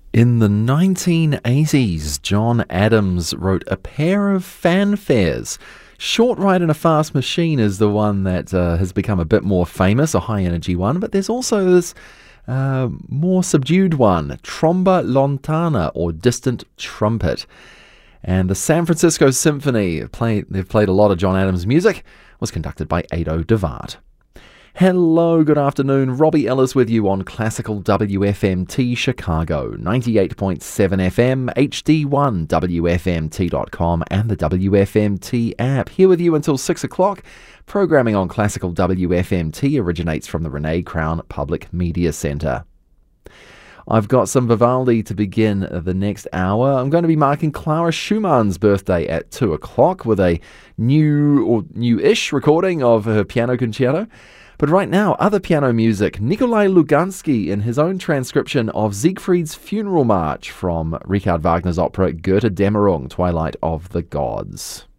In the 1980s, John Adams wrote a pair of fanfares. Short Ride in a Fast Machine is the one that has become a bit more famous, a high-energy one, but there's also this more subdued one, Tromba Lontana, or Distant Trumpet. And the San Francisco Symphony, they've played a lot of John Adams music, was conducted by Ado Devart. Hello, good afternoon. Robbie Ellis with you on Classical WFMT Chicago, 98.7 FM, HD1, WFMT.com and the WFMT app. Here with you until 6 o'clock. Programming on Classical WFMT originates from the Renee Crown Public Media Centre. I've got some Vivaldi to begin the next hour. I'm going to be marking Clara Schumann's birthday at 2 o'clock with a new-ish recording of her piano concerto. But right now, other piano music, Nikolai Lugansky in his own transcription of Siegfried's Funeral March from Richard Wagner's opera Götterdämmerung, Twilight of the Gods.